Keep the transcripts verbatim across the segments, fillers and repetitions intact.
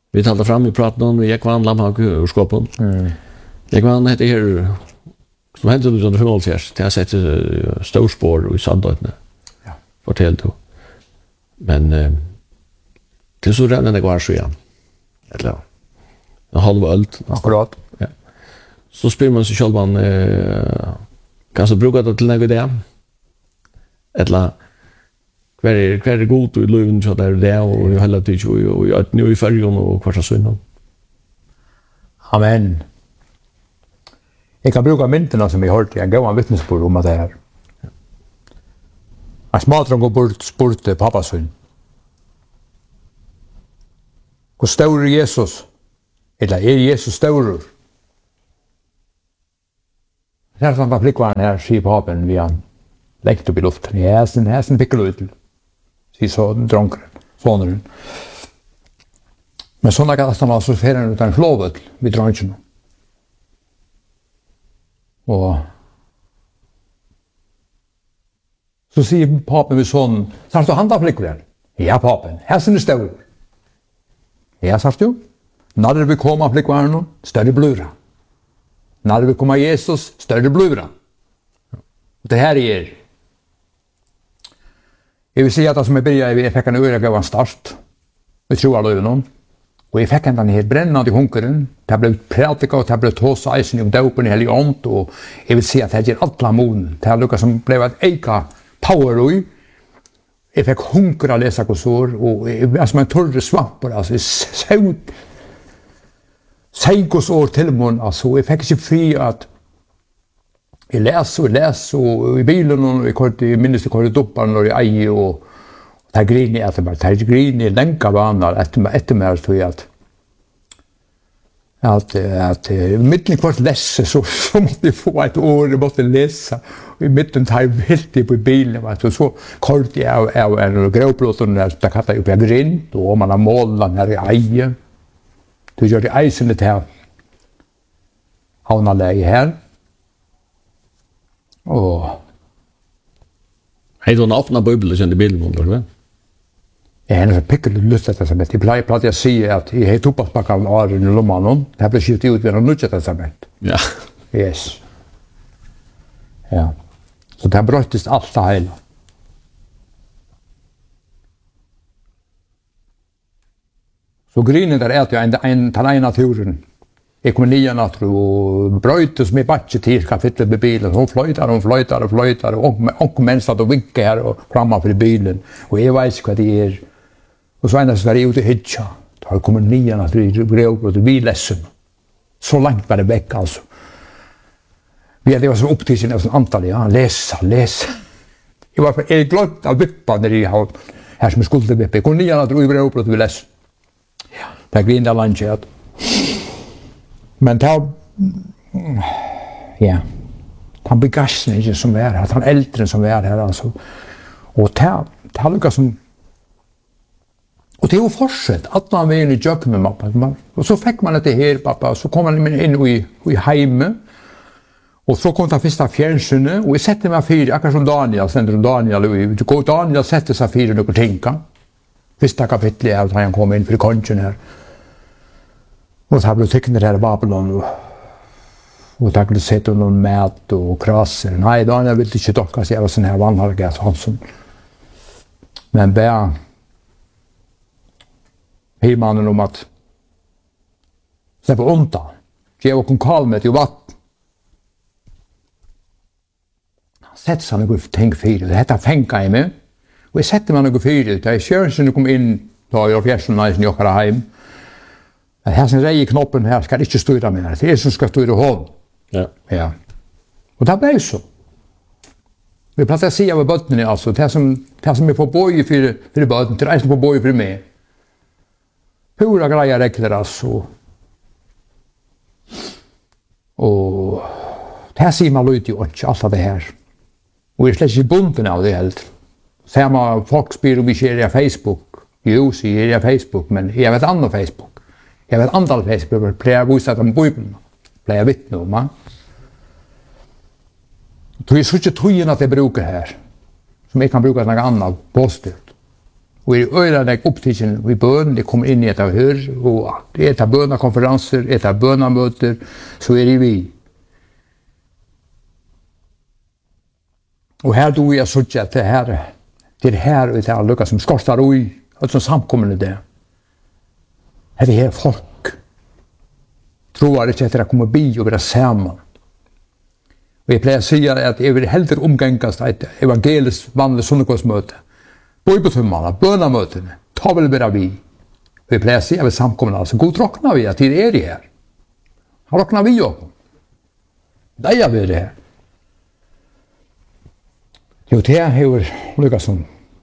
Vi talade fram i praten om jag var Lamhag ur skåpen. Mm. Jag var det här som hände under femtiotalet. Det har sett storspår i Sandötne. Ja. Fortell du. Men eh, det så redan det går så igen. Eller en halv öl. Akkurat. Ja. Så spelar man sig själv man eh, kanske brukar det till något det. Eller kvar är kvar är god och löven så där det och jag håller till och jag nu i färjan och kvarta sönder. Amen. Jag kan bruka myntorna som vi hört jag gav en vittnesbörd om att det här. Jag smatron går bort spurte pappas son. Hur stor är Jesus? Eller är Jesus stor? Här som var flickvärn här skiphapen vi han läggt upp i luften. Ja, sen här sen fick ut. Så så drunkren, sonren. Men såna kan stanna så färden utan flovet vid drunken. Och så säger papen vid son, så du handa flickvärn? Ja, papen, här sen är stor. Ja, sa du? När det vi komma flickvärn, större blura. När det vi komma Jesus, större blura. Det här är jag vill säga att som jag började, jag fick en öra gav en start. Vi tror alla över någon. Och jag fick en den här brännande hunkaren. Det blev prätika och det blev tåsa isen om döpen i helig ont. Och jag vill säga att det ger alla mån. Det här lyckas som blev ett eka power i. Jag fick hunkara läsa kursor. Och jag var som en torre svampar. Alltså, jag såg senkosår till mån. Alltså, jag fick sig fri att jag läser och läser och i bilen och jag kort i minst i korridoren och i ei och där griner jag bara där griner jag länka vanar efter efter mer så jag att att att mitten kvart läsa så så måste jag få ett år jag måste läsa och i mitten tar jag väldigt på bilen va så så kort jag är en gråplåten där så kan jag upp jag grin då man har målat här i ei du gör det isen det här havna läge här. Och hej då öppna bibeln i bilden då va? Ja, han har picklat lust att det jag plejer att jag säger att jag har tobakspackar av i lomman det har blivit ut vid en nytt testament. Ja. Yes. Ja. Så det har brötts allt det hela. Så grinen där är att jag en en tar naturen. Jag kommer nya natt och bröjtes med batche till kapitlet med bilen. Hon flöjtar och flöjtar och flöjtar och och människor och vinkar här och framför bilen. Och jag vet vad det är. Och så ändas var det ute i hitcha. Då kommer nya natt och grov och vi ledsen. Så långt var det väck alltså. Vi hade varit så upp till sin antal, ja, läsa, läsa. Jag var för jag glömt att vippa när jag har här som skulle vippa. Jag kom nya natt och grov och vi ledsen. Ja, det grinda lunch men då ja han begasningen som är här han äldre som är här alltså och ta ta lucka som och det är fortsatt att man vill ju jobba med pappa och så fick man det här pappa så kom man in i i hemme och så kom det första fjärrsynet och vi sätter mig fyra akkurat som Daniel sen Daniel och gå Daniel sätter sig fyra och tänka första kapitlet är att han kommer in för kongen här. Och så har vi tyckte det här Babylon och och tack du sett någon mat och krasser. Nej, då jag vill inte docka sig av sån här vanliga Hansson. Men bär himmanen om att se på onta. Ge och kon kalmet i vatten. Sätt sig något tänk för det heter fänka i mig. Och jag sätter man något för det. Jag kör så nu kom in då jag fjärsen nice i åkara hem. Men här sen rej knoppen här ska inte styra mer. Det är som ska styra håll. Ja. Ja. Och det blev så. Vi pratar att se av bötterna alltså. Det som, det som är på boj för, för bötten. Det är som på boj för mig. Pura grejer räcker alltså. Och det här ser man ut i och allt det här. Och vi är slätt i bunden av det helt. Samma folk spyr om vi ser i Facebook. Jo, så är jag Facebook, men jag vet andra Facebook. Jag vet andra Facebook, plejer jag visa dem Bibeln. Plejer jag vittna om, man. Det är så inte tojen att jag brukar här. Som jag kan bruka något annat positivt. vi er øyne opptidsen vi bøn, det kommer inn i et av hør, og et av bønakonferanser, et av bønamøter, så er det vi. Og her do jeg så at det her, det er her og det er lukket som skortar ui, og som samkommende det. Det er her folk tror ikke etter å komme bi og være sammen. Og jeg pleier å si at jeg vil heller omgangast et evangelisk vanlig sunnekåsmøte. Bøybetømmene, bønamøtene, ta vel bare vi. Og jeg pleier å si at vi samkommende, altså god råkner vi at det er det her. Han råkner vi jo. Det er vi det her. Jo, det er jo lykket som.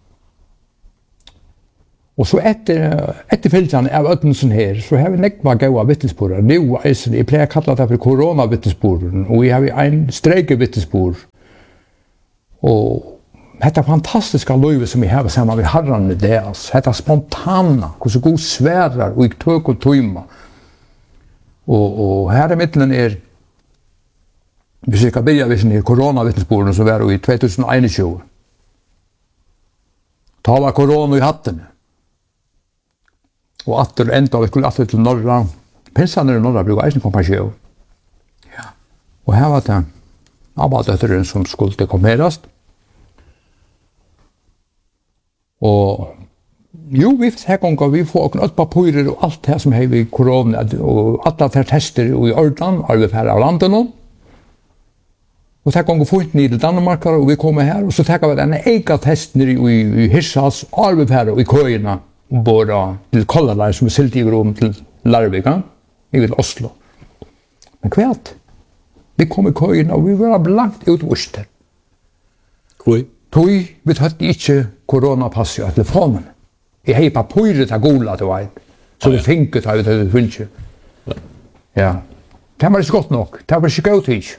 Og så etter, etter fylkene av Øttensen her, så har vi nekva gode vittnesbord. Nå, jeg pleier å kalle det for korona-vittnesbord, og vi har en streike-vittnesbord. Og dette fantastiske livet som vi har sammen med herrene deres, dette spontana, hvordan god sværer og ikke tøk og tøyma. Og, og her i midtelen er, hvis jeg kan begynne med sånne korona-vittnesbordene som var i to tusen og tjueen. Da var korona i hattene. Og atter enda, vi skulle atter til Norra. Pinsene i Norra bruker eisen kompensjon. Ja. Og her var det abbadøtteren som skulle kommerast. Og jo, vi fikk ganger, vi får åkne åtte papirer og alt det som har vi korona, og alle de tester i Ordan, er vi ferdig av landet nå. Og så ganger funnet ned i Danmark, og vi kommer her, og så tar vi en egen test ned i, i Hirsas, og er vi ferdig i køyene. Både til Kollalær som er silt i rom til Larvik, i vil Oslo. Men kvart, vi kom i køyen og vi var blankt utvurst. Hvor? Tøy, vi tatt ikke koronapass i telefonen. Jeg har papiret av gola til vei, så vi finket av det til funnet. Ja. Det var ikke godt nok, det var ikke godt ikke.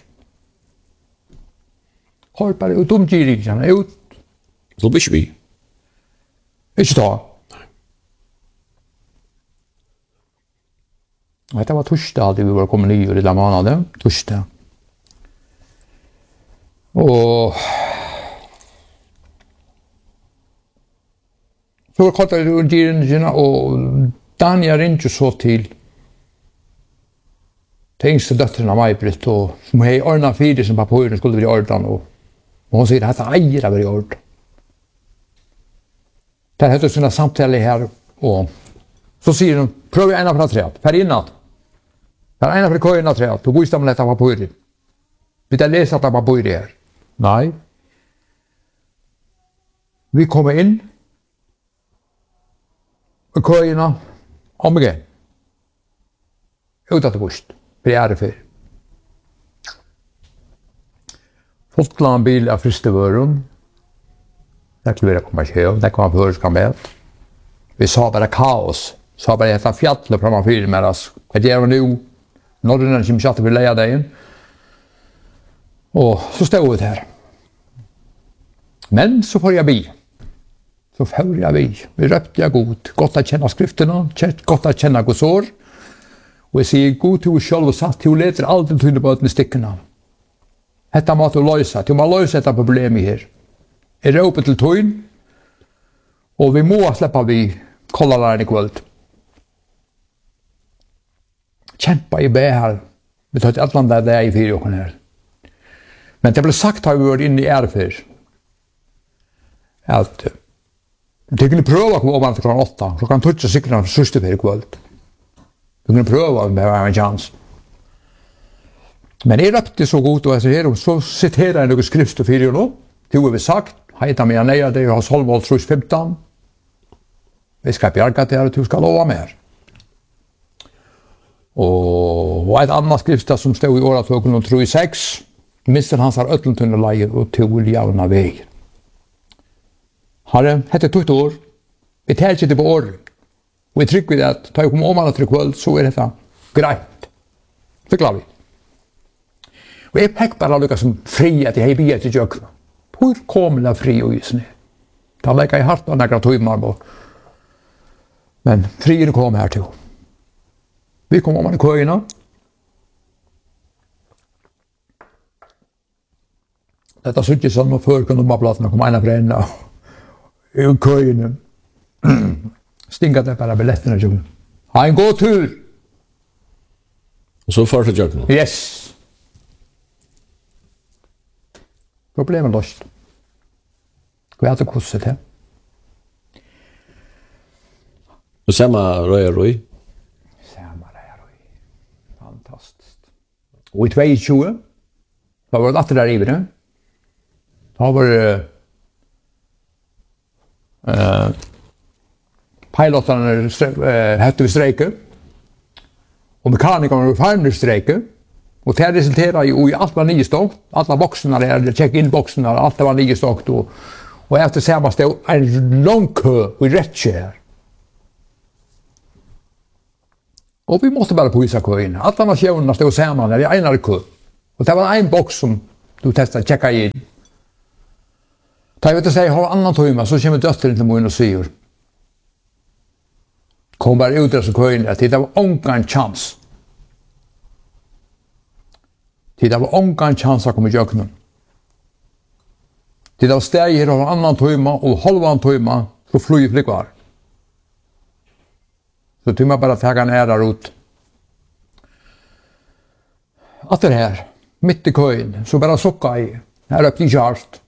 Hør bare ut omgiringen, ut. Så blir ikke vi. Ikke da. Det var torsdag vi var kommet nye i den måneden, torsdag. Og så var det kort av gyrene, og Daniel ringte så til til yngste døtteren av May-Britt, og som har ordnet fire som papirene skulle være i orden, og, og hun sier at det eier å være i orden. Der heter sånne samtaler her, og så sier hun, prøv en av fra treet, per innan. Per en av fra køyen av treet, og god stemmer dette papiret. Vil jeg lese dette papiret her? Nei. Vi kommer inn, og køyene, om igjen. Ut av det bort, for jeg er det før. Fotland bil av fristevøren, det kunne være kommet kjøv, det kunne være føreskam med. Vi sa bare kaos, sa bare etter fjallet fra man fyrer med oss. Hva gjør vi nå? Når den kommer satt til å leie deg inn. Og så stod vi her. Men så får jeg bi. Så får jeg bi. Vi røpte jeg godt. Godt å kjenne skriftene, godt å kjenne Guds år. Og jeg sier god til oss selv og satt til å lete aldri til å bøte med stikkene. Dette måtte å løse. Du må løse dette problemet her. Jeg råper til tøyen, og vi må slippe vi kollalærene i kveld. Kjempa i bæ her. Vi tar til et eller annet der i fire åkene her. Men det ble sagt har vi vært inne i ærefyr. At du kunne prøve å komme over til klokken åtta. Klokken tøtt så sikkert han sørste fire kveld. Du kunne prøve å ha en chans. Men jeg røpte så godt, og jeg så siterer jeg noen skrift og fire nå. Det har vi sagt. Heita mig nära det har Solvold trus femton. Vi ska bjärga det här, du ska lova mer. Och, och ett annat skrifta som stod i åratogen och tror i sex. Mister hans har ötlentunna lejer och tog javna väg. Herre, hette tog ett år. Vi tar inte på år. Och vi trycker det att ta jag kommer om alla till kväll så är det grejt. Det klarar vi. Och jag peck bara lyckas som fri att jag har biet till jökna. Hur kommer det fri och just nu? Det har läggat i harta några timmar på. Men frien kom här till. Vi kom om i köjorna. Detta sitter som och för kunde man platserna komma ena bränna. I köjorna. Stinga det bara biljetterna Jung. Ha en god tur. Och så för till Jökno. Yes. Problemet löst. Vad hade kostat det? Och samma röja röj. Samma röja röj. Fantastiskt. Och i tjugohundratjugo då var det att det där i det. Då var det uh, pilotarna uh, hette vi strejker. Och mekanikerna var farmade strejker. Och det resulterade ju i allt var nyståkt. Alla boxarna där, check-in-boxarna, allt var nyståkt. Och, och efter samma stod en lång kö i rätt här. Och vi måste bara påvisa kön. Alla nationerna stod samman där i en kö. Och det var en box som du testade att checka in. Ta jag vet att säga, har annan timme så kommer döttern till mun och säger. Kom bara ut där så kön där. Det var ångan chans. Det var ångan chans att komma i Jökno. Det var steg här av annan timme och halvan timme så flyger flygvar. Så timme bara ta en ära ut. Att det här, mitt i kön, så bara socka i. Här upp i kärst.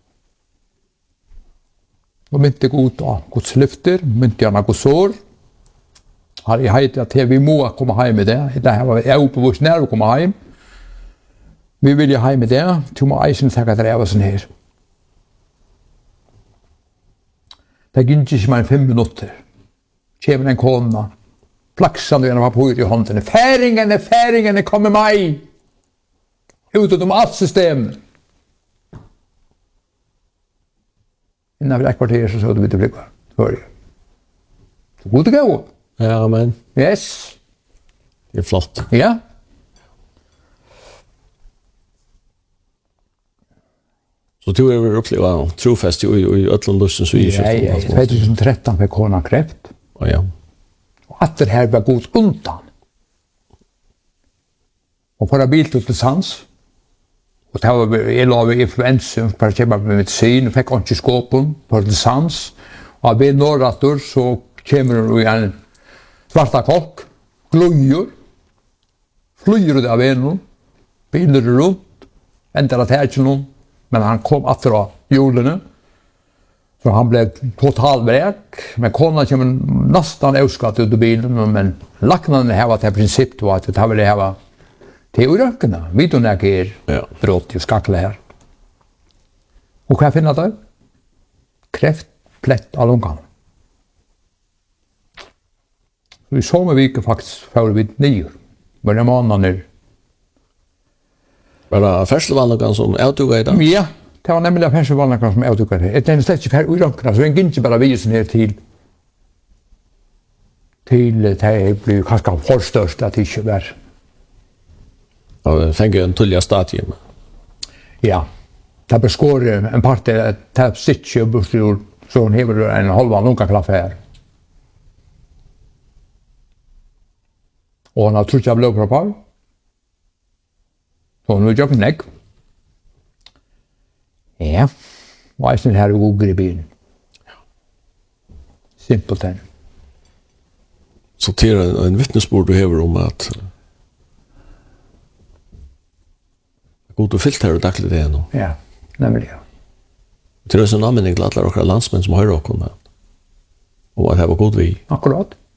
Och mitt i god då, Guds lyfter, mitt i gärna god sår. Har jag hejt att vi må komma hem med det. Det här var jag uppe vårt när vi kommer hem. Vi vill ju hem med det. Du må eisen taga det av sån här. Det gick inte mer än fem minuter. Kommer en kona. Plaxande genom att på ut i handen. Färingen, färingen kommer mig. Utom allt system. Innan vi ett kvarter så såg vi till blickar. För så god att gå. Ja, men. Yes. Det är flott. Ja. Så du är uppleva trofast i i Ötland Lussen så i Ja, ja. tjugohundratretton fick konan kräft. Ja, ja. Och att det här var god undan. Och på bil till sans. Och det var jag la influensen för att köpa medicin och fick inte skåpen på till sans. Och av norrator så kommer det en svarta kock. Glöjer. Flyger det av en. Bilar runt. Ändrar att här någon. Men han kom efter hjulen. Så han blev totalvräk. Men konan kommer nästan avskatt ut ur bilen. Men lacknaden här var till princip då att det här ville ha till urökena. Vi då när er ja. Brott och skackla här. Och vad finner det? Kräft, plätt av lungan. Så i sommarviken faktiskt får vi nio. Men det var nu. Var det festivalnågan som avtog i dag? Ja, det var nämligen festivalnågan som avtog i dag. Det är en slett inte för urökena. Så det är inte bara visen här till till det blir kanske förstörst att det inte var. Ja, fänger en tulliga stadium. Ja, det beskår en part det sitter bustur så hon hever en halvan lunga klaffär. Och hon har trott jag blodproppar. Så hon har gjort en ägg. Ja, och jag ser här och googlar i bilen. Simpelt än. Så till en, en vittnesbord du hever om att god och fyllt här och dackligt det nu. Ja, nämligen. Det är en användning till alla våra landsmän som har råkat om det. Och att det var god vi. Akkurat.